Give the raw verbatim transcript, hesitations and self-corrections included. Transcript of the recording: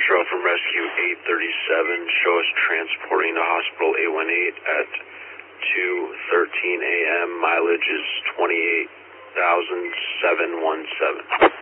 Metro from Rescue eight thirty-seven. Show us transporting to Hospital eight one eight at two thirteen a m Mileage is twenty-eight thousand seven hundred seventeen.